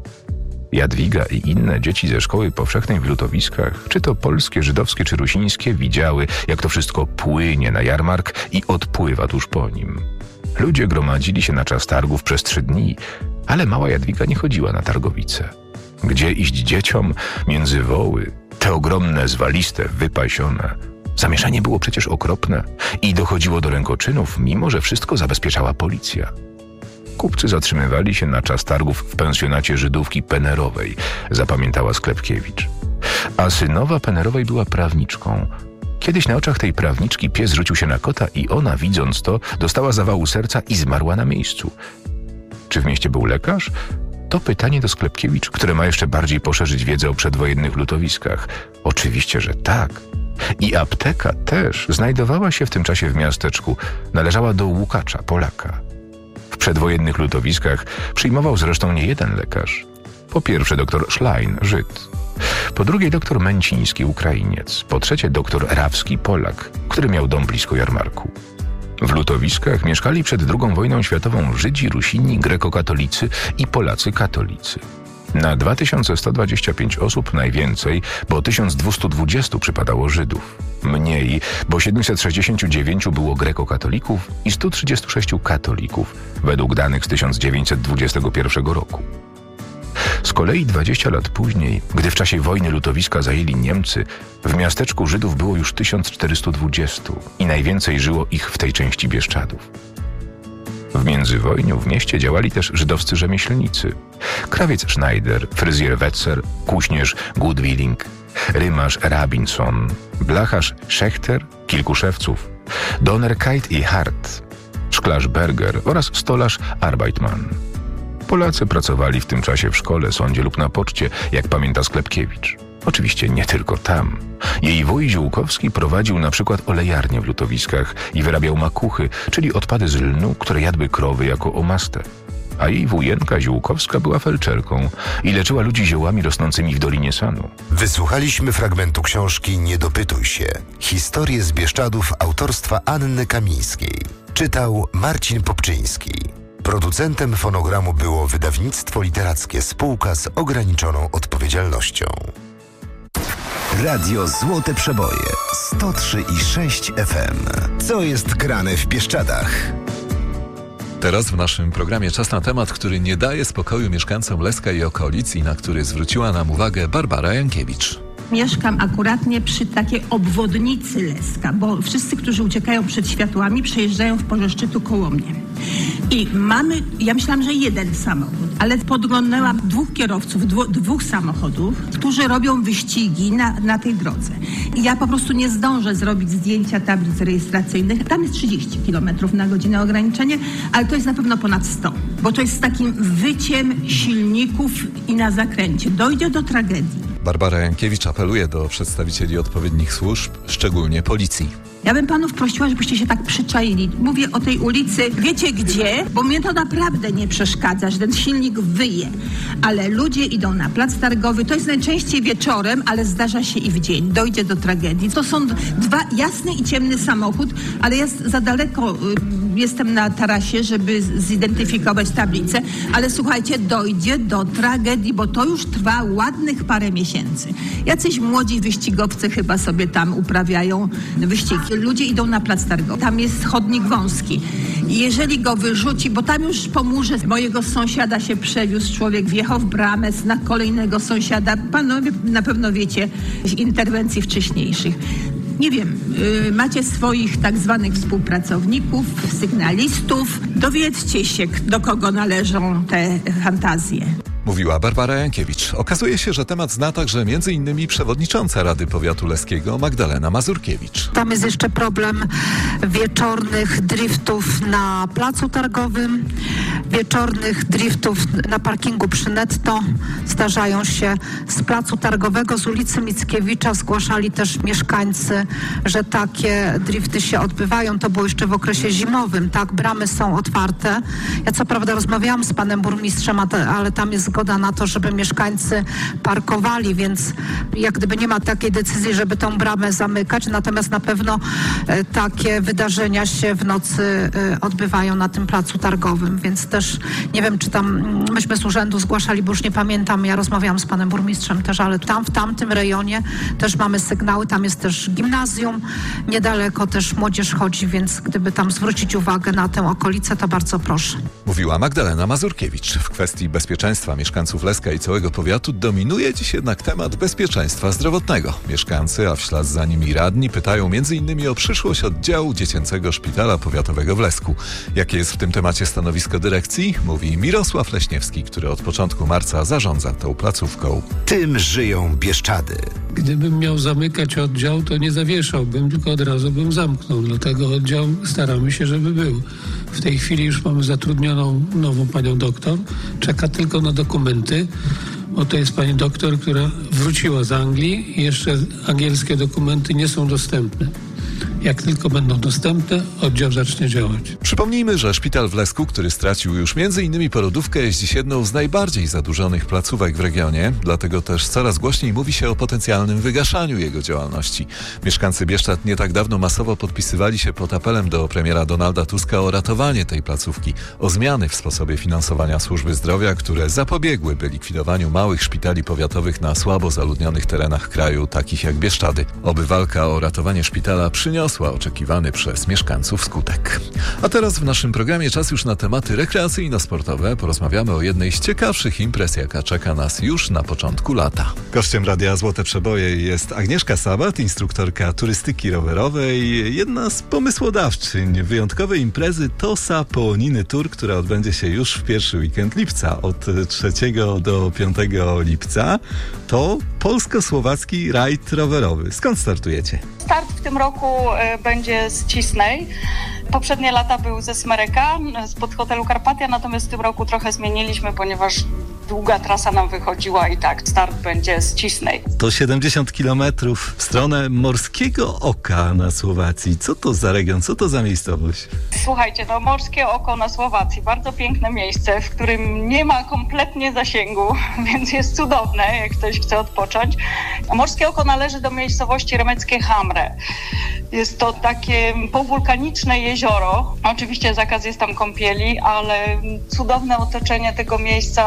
Jadwiga i inne dzieci ze szkoły powszechnej w lutowiskach, czy to polskie, żydowskie czy rusińskie, widziały, jak to wszystko płynie na jarmark i odpływa tuż po nim. Ludzie gromadzili się na czas targów przez 3 dni, ale mała Jadwiga nie chodziła na targowice. Gdzie iść dzieciom między woły, te ogromne, zwaliste, wypasione? Zamieszanie było przecież okropne i dochodziło do rękoczynów, mimo że wszystko zabezpieczała policja. Kupcy zatrzymywali się na czas targów w pensjonacie Żydówki Penerowej, zapamiętała Sklepkiewicz. A synowa Penerowej była prawniczką. Kiedyś na oczach tej prawniczki pies rzucił się na kota i ona, widząc to, dostała zawału serca i zmarła na miejscu. Czy w mieście był lekarz? To pytanie do Sklepkiewicz, które ma jeszcze bardziej poszerzyć wiedzę o przedwojennych lutowiskach. Oczywiście, że tak. I apteka też znajdowała się w tym czasie w miasteczku. Należała do Łukacza, Polaka. W przedwojennych lutowiskach przyjmował zresztą nie jeden lekarz. Po pierwsze doktor Schlein, Żyd. Po drugie doktor Męciński, Ukrainiec. Po trzecie doktor Rawski, Polak, który miał dom blisko jarmarku. W lutowiskach mieszkali przed II wojną światową Żydzi, Rusini, grekokatolicy i Polacy katolicy. Na 2125 osób najwięcej, bo 1220 przypadało Żydów. Mniej, bo 769 było grekokatolików i 136 katolików, według danych z 1921 roku. Z kolei 20 lat później, gdy w czasie wojny lutowiska zajęli Niemcy, w miasteczku Żydów było już 1420 i najwięcej żyło ich w tej części Bieszczadów. W międzywojniu w mieście działali też żydowscy rzemieślnicy. Krawiec Schneider, fryzjer Wetzer, kuśnierz Gudwilling, rymarz Rabinson, blacharz Schechter, kilku szewców, doner Kite i Hart, szklarz Berger oraz stolarz Arbeitmann. Polacy pracowali w tym czasie w szkole, sądzie lub na poczcie, jak pamięta Sklepkiewicz. Oczywiście nie tylko tam. Jej wuj Ziółkowski prowadził na przykład olejarnię w lutowiskach i wyrabiał makuchy, czyli odpady z lnu, które jadły krowy jako omastę. A jej wujenka Ziółkowska była felczerką i leczyła ludzi ziołami rosnącymi w Dolinie Sanu. Wysłuchaliśmy fragmentu książki Nie dopytuj się. Historie z Bieszczadów autorstwa Anny Kamińskiej. Czytał Marcin Popczyński. Producentem fonogramu było wydawnictwo literackie Spółka z ograniczoną odpowiedzialnością. Radio Złote Przeboje 103,6 FM. Co jest grane w Bieszczadach? Teraz w naszym programie czas na temat, który nie daje spokoju mieszkańcom Leska i okolic i na który zwróciła nam uwagę Barbara Jankiewicz. Mieszkam akuratnie przy takiej obwodnicy Leska, bo wszyscy, którzy uciekają przed światłami, przejeżdżają w porze szczytu koło mnie. I ja myślałam, że jeden samochód, ale podglądałam 2 kierowców, 2 samochodów, którzy robią wyścigi na tej drodze. I ja po prostu nie zdążę zrobić zdjęcia tablic rejestracyjnych. Tam jest 30 km na godzinę ograniczenie, ale to jest na pewno ponad 100, bo to jest z takim wyciem silników i na zakręcie. Dojdzie do tragedii. Barbara Jankiewicz apeluje do przedstawicieli odpowiednich służb, szczególnie policji. Ja bym panów prosiła, żebyście się tak przyczaili. Mówię o tej ulicy, wiecie gdzie? Bo mnie to naprawdę nie przeszkadza, że ten silnik wyje. Ale ludzie idą na plac targowy, to jest najczęściej wieczorem, ale zdarza się i w dzień. Dojdzie do tragedii. To są 2, jasny i ciemny samochód, ale ja za daleko jestem na tarasie, żeby zidentyfikować tablicę. Ale słuchajcie, dojdzie do tragedii, bo to już trwa ładnych parę miesięcy. Jacyś młodzi wyścigowcy chyba sobie tam uprawiają wyścigi. Ludzie idą na plac targowy. Tam jest chodnik wąski. I jeżeli go wyrzuci, bo tam już po murze mojego sąsiada się przewiózł człowiek, wjechał w bramę na kolejnego sąsiada. Panowie na pewno wiecie z interwencji wcześniejszych. Nie wiem, macie swoich tak zwanych współpracowników, sygnalistów. Dowiedzcie się, do kogo należą te fantazje. Mówiła Barbara Jankiewicz. Okazuje się, że temat zna także m.in. przewodnicząca Rady Powiatu Leskiego Magdalena Mazurkiewicz. Tam jest jeszcze problem wieczornych driftów na placu targowym, wieczornych driftów na parkingu przy Netto. Zdarzają się z placu targowego, z ulicy Mickiewicza. Zgłaszali też mieszkańcy, że takie drifty się odbywają. To było jeszcze w okresie zimowym, tak? Bramy są otwarte. Ja co prawda rozmawiałam z panem burmistrzem, ale tam jest zgoda na to, żeby mieszkańcy parkowali, więc jak gdyby nie ma takiej decyzji, żeby tą bramę zamykać, natomiast na pewno takie wydarzenia się w nocy odbywają na tym placu targowym, więc też nie wiem, czy tam myśmy z urzędu zgłaszali, bo już nie pamiętam, ja rozmawiałam z panem burmistrzem też, ale tam w tamtym rejonie też mamy sygnały, tam jest też gimnazjum, niedaleko też młodzież chodzi, więc gdyby tam zwrócić uwagę na tę okolicę, to bardzo proszę. Mówiła Magdalena Mazurkiewicz. W kwestii bezpieczeństwa mieszkańców Leska i całego powiatu dominuje dziś jednak temat bezpieczeństwa zdrowotnego. Mieszkańcy, a w ślad za nimi radni, pytają m.in. o przyszłość oddziału Dziecięcego Szpitala Powiatowego w Lesku. Jakie jest w tym temacie stanowisko dyrekcji? Mówi Mirosław Leśniewski, który od początku marca zarządza tą placówką. Tym żyją Bieszczady. Gdybym miał zamykać oddział, to nie zawieszałbym, tylko od razu bym zamknął. Dlatego oddział staramy się, żeby był. W tej chwili już mamy zatrudnioną nową panią doktor. Czeka tylko na dokumenty, bo to jest pani doktor, która wróciła z Anglii i jeszcze angielskie dokumenty nie są dostępne. Jak tylko będą dostępne, oddział zacznie działać. Przypomnijmy, że szpital w Lesku, który stracił już m.in. porodówkę, jest dziś jedną z najbardziej zadłużonych placówek w regionie, dlatego też coraz głośniej mówi się o potencjalnym wygaszaniu jego działalności. Mieszkańcy Bieszczad nie tak dawno masowo podpisywali się pod apelem do premiera Donalda Tuska o ratowanie tej placówki, o zmiany w sposobie finansowania służby zdrowia, które zapobiegłyby likwidowaniu małych szpitali powiatowych na słabo zaludnionych terenach kraju, takich jak Bieszczady. Oby walka o ratowanie szpitala przyniosła oczekiwany przez mieszkańców skutek. A teraz w naszym programie czas już na tematy rekreacyjno-sportowe. Porozmawiamy o jednej z ciekawszych imprez, jaka czeka nas już na początku lata. Gościem Radia Złote Przeboje jest Agnieszka Sabat, instruktorka turystyki rowerowej, jedna z pomysłodawczyń wyjątkowej imprezy Tosa Połoniny Tour, która odbędzie się już w pierwszy weekend lipca, od 3 do 5 lipca. To polsko-słowacki rajd rowerowy. Skąd startujecie? Start w tym roku będzie z Cisnej. Poprzednie lata był ze Smereka, spod hotelu Karpatia, natomiast w tym roku trochę zmieniliśmy, ponieważ długa trasa nam wychodziła i tak, start będzie z Cisnej. To 70 kilometrów w stronę Morskiego Oka na Słowacji. Co to za region, co to za miejscowość? Słuchajcie, Morskie Oko na Słowacji, bardzo piękne miejsce, w którym nie ma kompletnie zasięgu, więc jest cudowne, jak ktoś chce odpocząć. Morskie Oko należy do miejscowości Remeckie Hamre. Jest to takie powulkaniczne jezioro. Oczywiście zakaz jest tam kąpieli, ale cudowne otoczenie tego miejsca, tak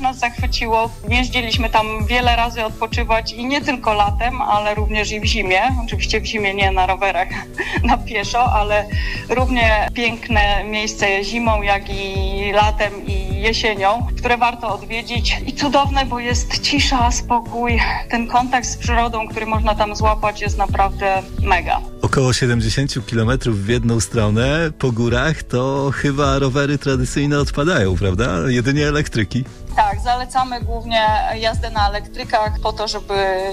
nas zachwyciło. Jeździliśmy tam wiele razy odpoczywać i nie tylko latem, ale również i w zimie. Oczywiście w zimie nie na rowerach, na pieszo, ale równie piękne miejsce zimą, jak i latem i jesienią, które warto odwiedzić. I cudowne, bo jest cisza, spokój. Ten kontakt z przyrodą, który można tam złapać, jest naprawdę mega. Około 70 km w jedną stronę po górach, to chyba rowery tradycyjne odpadają, prawda? Jedynie elektryki. Tak, zalecamy głównie jazdę na elektrykach po to, żeby,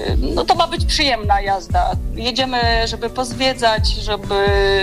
to ma być przyjemna jazda. Jedziemy, żeby pozwiedzać, żeby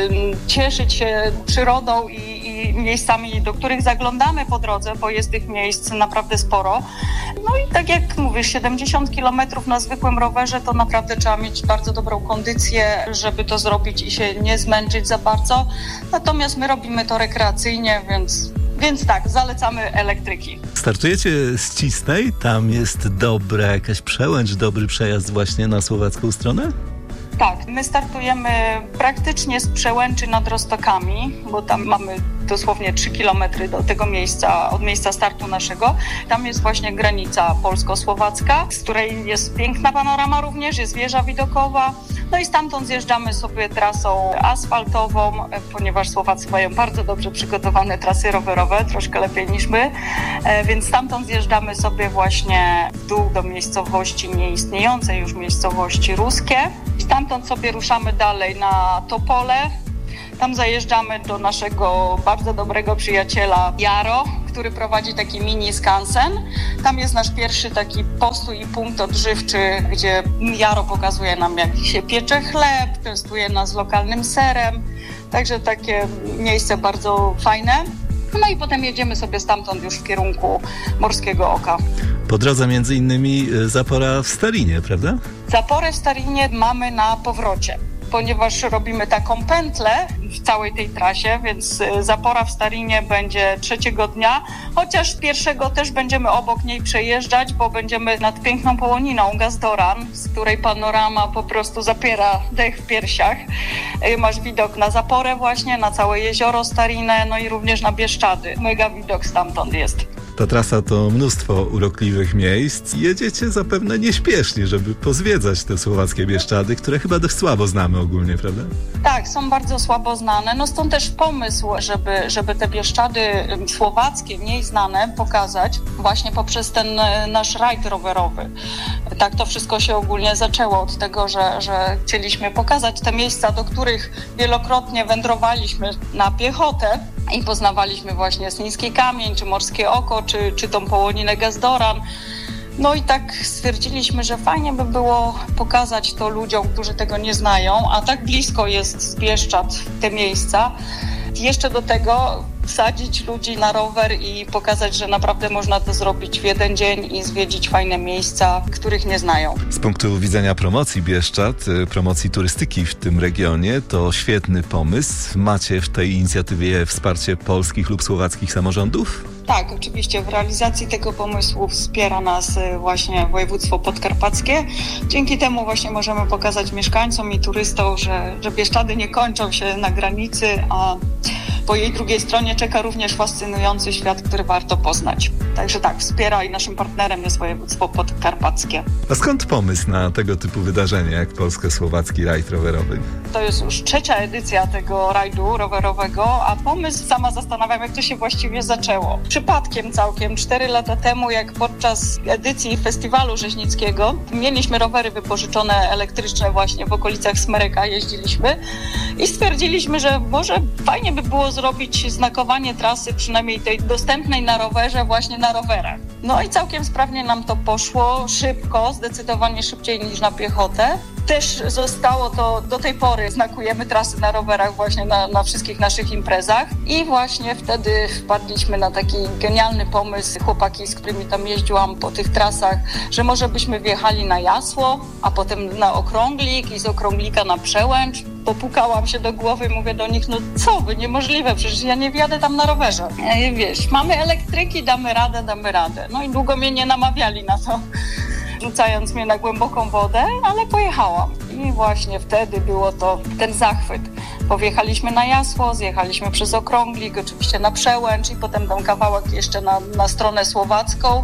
cieszyć się przyrodą i miejscami, do których zaglądamy po drodze, bo jest tych miejsc naprawdę sporo. No i tak jak mówisz, 70 km na zwykłym rowerze to naprawdę trzeba mieć bardzo dobrą kondycję, żeby to zrobić i się nie zmęczyć za bardzo. Natomiast my robimy to rekreacyjnie, więc tak, zalecamy elektryki. Startujecie z Cisnej, tam jest dobra jakaś przełęcz, dobry przejazd właśnie na słowacką stronę? Tak, my startujemy praktycznie z przełęczy nad Roztokami, bo tam mamy dosłownie 3 kilometry do tego miejsca, od miejsca startu naszego. Tam jest właśnie granica polsko-słowacka, z której jest piękna panorama również, jest wieża widokowa. No i stamtąd zjeżdżamy sobie trasą asfaltową, ponieważ Słowacy mają bardzo dobrze przygotowane trasy rowerowe, troszkę lepiej niż my, więc stamtąd zjeżdżamy sobie właśnie w dół do miejscowości nieistniejącej już miejscowości Ruskie. Stamtąd sobie ruszamy dalej na Topole. Tam zajeżdżamy do naszego bardzo dobrego przyjaciela Jaro, który prowadzi taki mini skansen. Tam jest nasz pierwszy taki postój i punkt odżywczy, gdzie Jaro pokazuje nam, jak się piecze chleb, częstuje nas lokalnym serem. Także takie miejsce bardzo fajne. No i potem jedziemy sobie stamtąd już w kierunku Morskiego Oka. Po drodze między innymi zapora w Starinie, prawda? Zaporę w Starinie mamy na powrocie, ponieważ robimy taką pętlę w całej tej trasie, więc zapora w Starinie będzie 3. dnia, chociaż 1. też będziemy obok niej przejeżdżać, bo będziemy nad piękną połoniną Gazdoran, z której panorama po prostu zapiera dech w piersiach. Masz widok na zaporę właśnie, na całe jezioro Starinę, no i również na Bieszczady. Mega widok stamtąd jest. Ta trasa to mnóstwo urokliwych miejsc. Jedziecie zapewne nieśpiesznie, żeby pozwiedzać te słowackie Bieszczady, które chyba dość słabo znamy ogólnie, prawda? Tak, są bardzo słabo znane. No stąd też pomysł, żeby te Bieszczady słowackie, mniej znane, pokazać właśnie poprzez ten nasz rajd rowerowy. Tak to wszystko się ogólnie zaczęło od tego, że chcieliśmy pokazać te miejsca, do których wielokrotnie wędrowaliśmy na piechotę i poznawaliśmy właśnie Sliński Kamień, czy Morskie Oko, czy tą połoninę Gazdoran. No i tak stwierdziliśmy, że fajnie by było pokazać to ludziom, którzy tego nie znają, a tak blisko jest z Bieszczad te miejsca. Jeszcze do tego wsadzić ludzi na rower i pokazać, że naprawdę można to zrobić w jeden dzień i zwiedzić fajne miejsca, których nie znają. Z punktu widzenia promocji Bieszczad, promocji turystyki w tym regionie, to świetny pomysł. Macie w tej inicjatywie wsparcie polskich lub słowackich samorządów? Tak, oczywiście w realizacji tego pomysłu wspiera nas właśnie województwo podkarpackie. Dzięki temu właśnie możemy pokazać mieszkańcom i turystom, że Bieszczady nie kończą się na granicy, a po jej drugiej stronie czeka również fascynujący świat, który warto poznać. Także tak, wspiera i naszym partnerem jest województwo podkarpackie. A skąd pomysł na tego typu wydarzenie jak polsko-słowacki rajd rowerowy? To jest już 3. edycja tego rajdu rowerowego, a pomysł sama zastanawiam, jak to się właściwie zaczęło. Przypadkiem całkiem 4 lata temu, jak podczas edycji festiwalu rzeźnickiego mieliśmy rowery wypożyczone elektryczne właśnie w okolicach Smryka, jeździliśmy i stwierdziliśmy, że może fajnie by było zrobić znakowanie trasy, przynajmniej tej dostępnej na rowerze, właśnie na rowerach. No i całkiem sprawnie nam to poszło, szybko, zdecydowanie szybciej niż na piechotę. Też zostało to do tej pory, znakujemy trasy na rowerach właśnie na wszystkich naszych imprezach i właśnie wtedy wpadliśmy na taki genialny pomysł, chłopaki, z którymi tam jeździłam po tych trasach, że może byśmy wjechali na Jasło, a potem na Okrąglik i z Okrąglika na Przełęcz. Popukałam się do głowy i mówię do nich, no co wy, niemożliwe, przecież ja nie wjadę tam na rowerze. Wiesz, mamy elektryki, damy radę. No i długo mnie nie namawiali na to, rzucając mnie na głęboką wodę, ale pojechałam. I właśnie wtedy było to ten zachwyt. Powjechaliśmy na Jasło, zjechaliśmy przez Okrąglik, oczywiście na Przełęcz i potem tam kawałek jeszcze na stronę słowacką.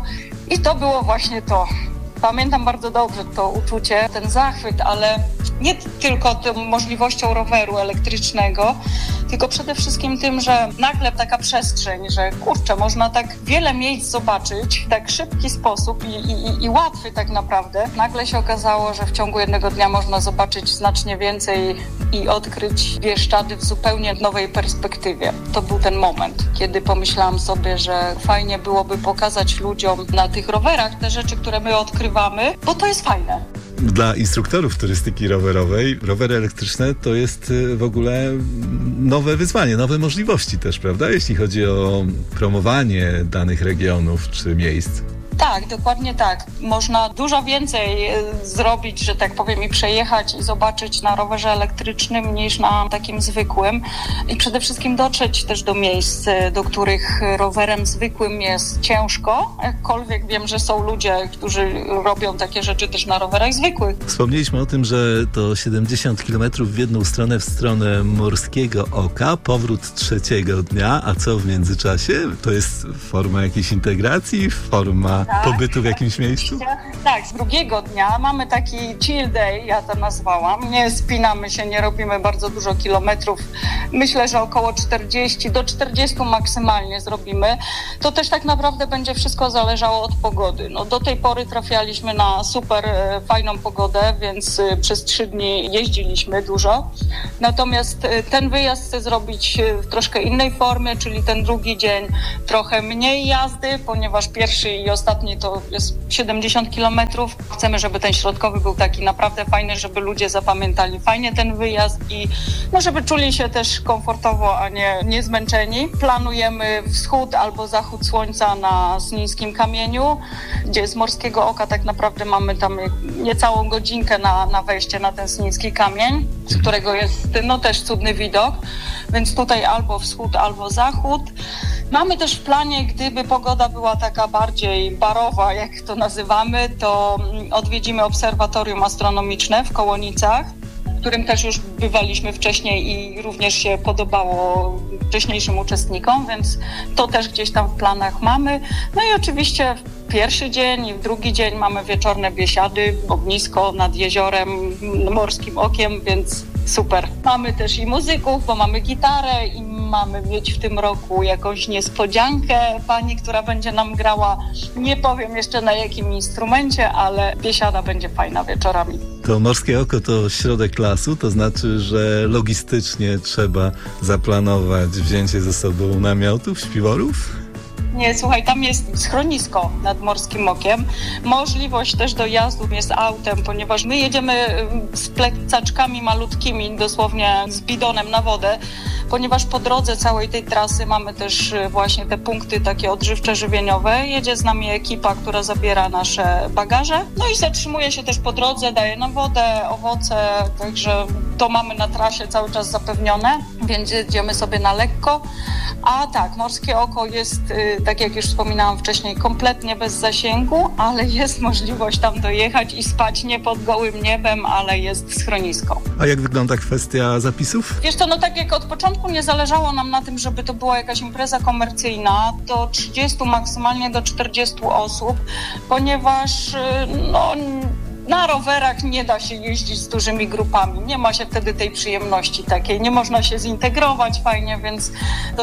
I to było właśnie to. Pamiętam bardzo dobrze to uczucie, ten zachwyt, ale nie tylko tą możliwością roweru elektrycznego, tylko przede wszystkim tym, że nagle taka przestrzeń, że kurczę, można tak wiele miejsc zobaczyć w tak szybki sposób i łatwy tak naprawdę. Nagle się okazało, że w ciągu jednego dnia można zobaczyć znacznie więcej i odkryć Bieszczady w zupełnie nowej perspektywie. To był ten moment, kiedy pomyślałam sobie, że fajnie byłoby pokazać ludziom na tych rowerach te rzeczy, które my odkrywamy, bo to jest fajne. Dla instruktorów turystyki rowerowej rowery elektryczne to jest w ogóle nowe wyzwanie, nowe możliwości też, prawda? Jeśli chodzi o promowanie danych regionów czy miejsc. Tak, dokładnie tak. Można dużo więcej zrobić, że tak powiem, i przejechać i zobaczyć na rowerze elektrycznym niż na takim zwykłym. I przede wszystkim dotrzeć też do miejsc, do których rowerem zwykłym jest ciężko. Jakkolwiek wiem, że są ludzie, którzy robią takie rzeczy też na rowerach zwykłych. Wspomnieliśmy o tym, że to 70 km w jedną stronę, w stronę Morskiego Oka, powrót trzeciego dnia, a co w międzyczasie? To jest forma jakiejś integracji, forma pobytu w jakimś miejscu? Tak, z drugiego dnia mamy taki chill day, ja to nazwałam. Nie spinamy się, nie robimy bardzo dużo kilometrów. Myślę, że około 40 do 40 maksymalnie zrobimy. To też tak naprawdę będzie wszystko zależało od pogody. No, do tej pory trafialiśmy na super fajną pogodę, więc przez 3 dni jeździliśmy dużo. Natomiast ten wyjazd chcę zrobić w troszkę innej formie, czyli ten drugi dzień trochę mniej jazdy, ponieważ pierwszy i ostatni to jest 70 kilometrów. Chcemy, żeby ten środkowy był taki naprawdę fajny, żeby ludzie zapamiętali fajnie ten wyjazd i no, żeby czuli się też komfortowo, a nie zmęczeni. Planujemy wschód albo zachód słońca na Snińskim Kamieniu, gdzie z Morskiego Oka tak naprawdę mamy tam niecałą godzinkę na wejście na ten Sniński Kamień, z którego jest no też cudny widok, więc tutaj albo wschód, albo zachód. Mamy też w planie, gdyby pogoda była taka bardziej barowa, jak to nazywamy, to odwiedzimy obserwatorium astronomiczne w Kołonicach, w którym też już bywaliśmy wcześniej i również się podobało wcześniejszym uczestnikom, więc to też gdzieś tam w planach mamy. No i oczywiście pierwszy dzień i drugi dzień mamy wieczorne biesiady, ognisko nad jeziorem, Morskim Okiem, więc super. Mamy też i muzyków, bo mamy gitarę i mamy mieć w tym roku jakąś niespodziankę. Pani, która będzie nam grała, nie powiem jeszcze na jakim instrumencie, ale biesiada będzie fajna wieczorami. To Morskie Oko to środek lasu, to znaczy, że logistycznie trzeba zaplanować wzięcie ze sobą namiotów, śpiworów? Nie, słuchaj, tam jest schronisko nad Morskim Okiem. Możliwość też dojazdu jest autem, ponieważ my jedziemy z plecaczkami malutkimi, dosłownie z bidonem na wodę, ponieważ po drodze całej tej trasy mamy też właśnie te punkty takie odżywcze, żywieniowe. Jedzie z nami ekipa, która zabiera nasze bagaże. No i zatrzymuje się też po drodze, daje nam wodę, owoce, także to mamy na trasie cały czas zapewnione, więc jedziemy sobie na lekko. A tak, Morskie Oko jest, tak jak już wspominałam wcześniej, kompletnie bez zasięgu, ale jest możliwość tam dojechać i spać nie pod gołym niebem, ale jest schronisko. A jak wygląda kwestia zapisów? Wiesz co, no tak jak od początku nie zależało nam na tym, żeby to była jakaś impreza komercyjna, do 30, maksymalnie do 40 osób, ponieważ no na rowerach nie da się jeździć z dużymi grupami. Nie ma się wtedy tej przyjemności takiej. Nie można się zintegrować fajnie, więc do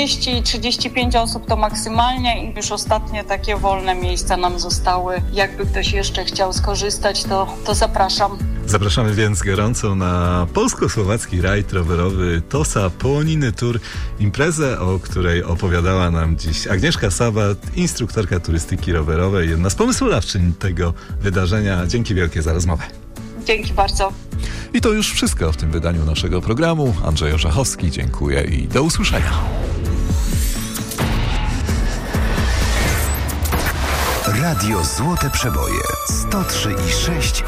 30-35 osób to maksymalnie i już ostatnie takie wolne miejsca nam zostały. Jakby ktoś jeszcze chciał skorzystać, to zapraszam. Zapraszamy więc gorąco na polsko-słowacki rajd rowerowy Tosa Połoniny Tour. Imprezę, o której opowiadała nam dziś Agnieszka Sabat, instruktorka turystyki rowerowej, jedna z pomysłodawczyń tego wydarzenia. Dzięki wielkie za rozmowę. Dzięki bardzo. I to już wszystko w tym wydaniu naszego programu. Andrzej Orzechowski, dziękuję i do usłyszenia. Radio Złote Przeboje 103,6